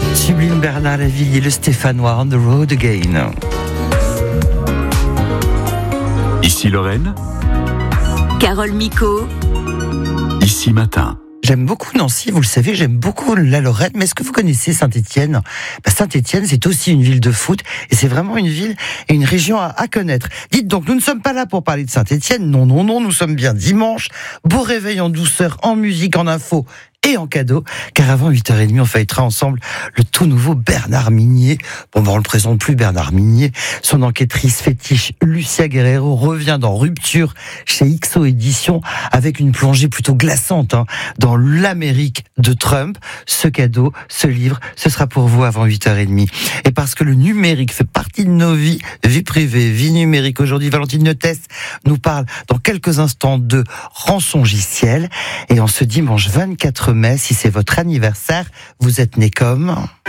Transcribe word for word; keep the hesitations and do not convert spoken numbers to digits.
Sublime Bernard Lavilliers, le Stéphanois, On the Road Again. Ici Lorraine. Carole Micot. Ici Matin. J'aime beaucoup Nancy, vous le savez, j'aime beaucoup la Lorraine, mais est-ce que vous connaissez Saint-Étienne ? bah, Saint-Étienne, c'est aussi une ville de foot, et c'est vraiment une ville et une région à, à connaître. Dites donc, nous ne sommes pas là pour parler de Saint-Étienne, non, non, non, nous sommes bien dimanche, beau réveil en douceur, en musique, en info et en cadeau, car avant huit heures trente, on feuilletera ensemble le tout nouveau Bernard Minier. Bon, ben, on le présente plus, Bernard Minier. Son enquêtrice fétiche, Lucia Guerrero, revient dans Rupture chez X O Éditions avec une plongée plutôt glaçante hein, dans l'Amérique de Trump. Ce cadeau, ce livre, ce sera pour vous avant huit heures trente. Et parce que le numérique fait partie de nos vies, vie privée, vie numérique. Aujourd'hui, Valentine Notès nous parle dans quelques instants de rançongiciel. Et en ce dimanche vingt-quatre mai, si c'est votre anniversaire, vous êtes né comme...